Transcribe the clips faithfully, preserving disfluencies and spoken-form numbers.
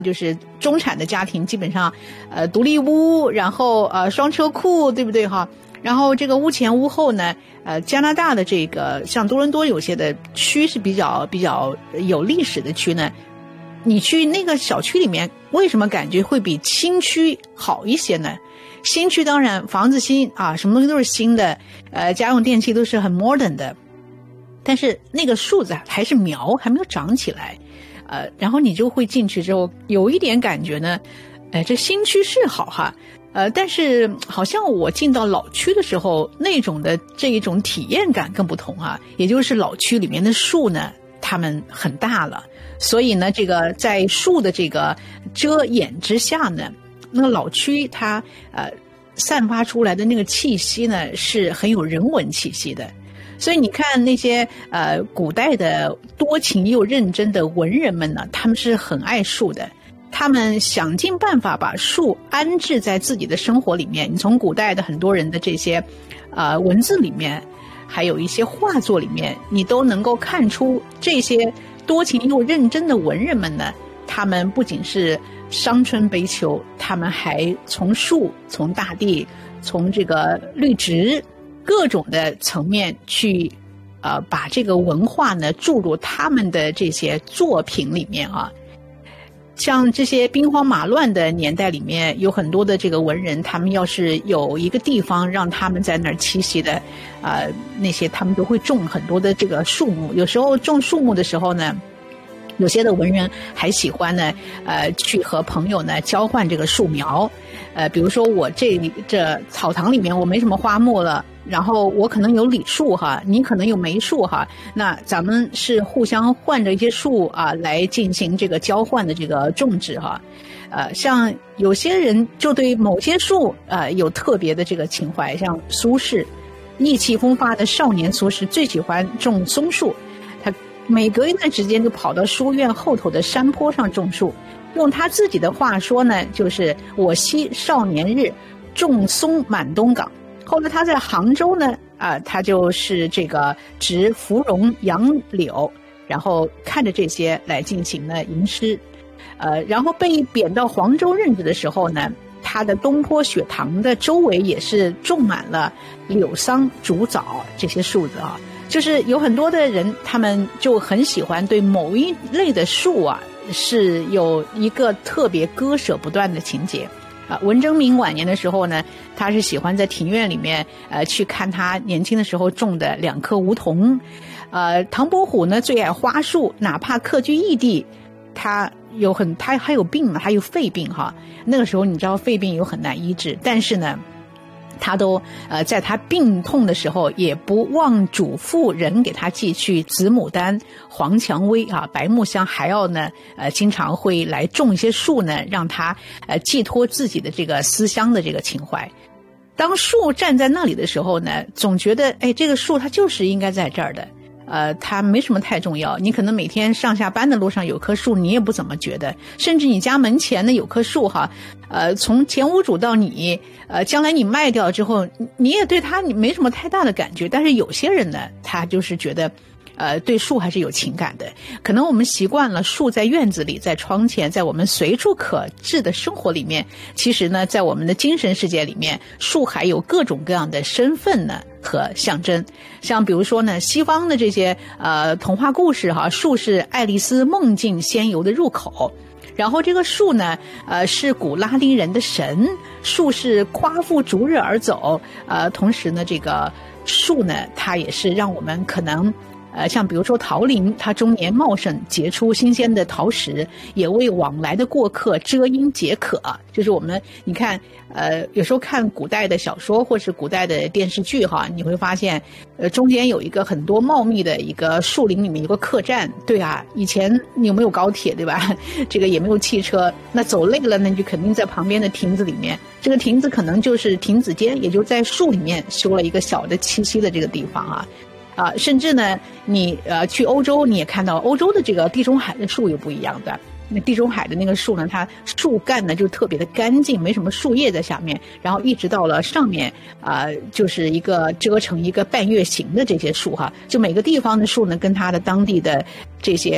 就是中产的家庭基本上呃独立屋，然后呃双车库，对不对哈？然后这个屋前屋后呢，呃加拿大的这个像多伦多有些的区是比较比较有历史的区呢，你去那个小区里面为什么感觉会比新区好一些呢？新区当然房子新啊，什么东西都是新的，呃家用电器都是很 modern 的，但是那个树子还是苗，还没有长起来。呃，然后你就会进去之后有一点感觉呢，呃，这新区是好哈，呃，但是好像我进到老区的时候，那种的这一种体验感更不同啊。也就是老区里面的树呢，它们很大了，所以呢，这个在树的这个遮掩之下呢，那个老区它呃散发出来的那个气息呢，是很有人文气息的。所以你看那些呃古代的多情又认真的文人们呢，他们是很爱树的，他们想尽办法把树安置在自己的生活里面。你从古代的很多人的这些呃文字里面，还有一些画作里面，你都能够看出这些多情又认真的文人们呢，他们不仅是伤春悲秋，他们还从树、从大地、从这个绿植各种的层面去呃，把这个文化呢注入他们的这些作品里面啊。像这些兵荒马乱的年代里面，有很多的这个文人，他们要是有一个地方让他们在那儿栖息的，呃，那些他们都会种很多的这个树木。有时候种树木的时候呢，有些的文人还喜欢呢，呃，去和朋友呢交换这个树苗。呃，比如说我这这草堂里面我没什么花木了，然后我可能有李树哈，你可能有梅树哈，那咱们是互相换着一些树啊来进行这个交换的这个种植哈。呃，像有些人就对某些树呃有特别的这个情怀，像苏轼，意气风发的少年苏轼最喜欢种松树，他每隔一段时间就跑到书院后头的山坡上种树。用他自己的话说呢，就是我昔少年日，种松满东港。后来他在杭州呢，啊、呃，他就是这个植芙蓉、杨柳，然后看着这些来进行呢吟诗。呃，然后被贬到黄州任职的时候呢，他的东坡雪堂的周围也是种满了柳桑、竹枣这些树子啊。就是有很多的人，他们就很喜欢对某一类的树啊，是有一个特别割舍不断的情节啊。文征明晚年的时候呢，他是喜欢在庭院里面呃去看他年轻的时候种的两棵梧桐。呃，唐伯虎呢最爱花树，哪怕客居异地，他有很他还有病嘛，还有肺病哈。那个时候你知道肺病有很难医治，但是呢，他都呃在他病痛的时候也不忘嘱咐人给他寄去紫牡丹、黄蔷薇啊、白木香，还要呢呃经常会来种一些树呢，让他呃寄托自己的这个思乡的这个情怀。当树站在那里的时候呢，总觉得哎这个树它就是应该在这儿的。呃，它没什么太重要。你可能每天上下班的路上有棵树，你也不怎么觉得。甚至你家门前呢有棵树哈，呃，从前屋主到你，呃，将来你卖掉之后，你也对它你没什么太大的感觉。但是有些人呢，他就是觉得，呃，对树还是有情感的。可能我们习惯了树在院子里，在窗前，在我们随处可至的生活里面。其实呢，在我们的精神世界里面，树还有各种各样的身份呢和象征。像比如说呢，西方的这些呃童话故事哈，树是爱丽丝梦境仙游的入口。然后这个树呢，呃，是古拉丁人的神，树是夸父逐日而走。呃，同时呢，这个树呢，它也是让我们可能。呃，像比如说桃林，它终年茂盛，结出新鲜的桃实，也为往来的过客遮阴解渴。就是我们，你看，呃，有时候看古代的小说或是古代的电视剧哈，你会发现，呃，中间有一个很多茂密的一个树林里面有个客栈。对啊，以前你有没有高铁，对吧？这个也没有汽车，那走累了呢，你就肯定在旁边的亭子里面。这个亭子可能就是亭子间，也就在树里面修了一个小的栖息的这个地方啊。啊，甚至呢，你呃去欧洲，你也看到欧洲的这个地中海的树有不一样的。那地中海的那个树呢，它树干呢就特别的干净，没什么树叶在下面，然后一直到了上面啊、呃，就是一个遮成一个半月形的这些树哈。就每个地方的树呢，跟它的当地的这些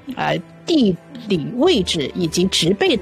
呃地理位置以及植被